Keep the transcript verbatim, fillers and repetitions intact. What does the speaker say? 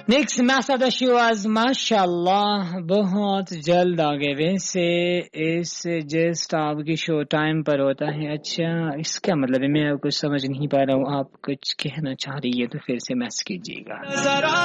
Next message was माशाल्लाह बहुत जल्द आ गए। वैसे इस जस्ट आपकी शो टाइम पर होता है। अच्छा इसका मतलब है मैं कुछ समझ नहीं पा रहा हूँ, आप कुछ कहना चाह रही है तो फिर से मैसेज कीजिएगा।